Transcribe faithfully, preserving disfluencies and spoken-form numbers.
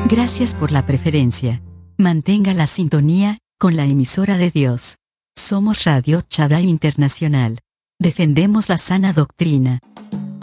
Gracias por la preferencia. Mantenga la sintonía con la emisora de Dios. Somos Radio Shaddai Internacional. Defendemos la sana doctrina.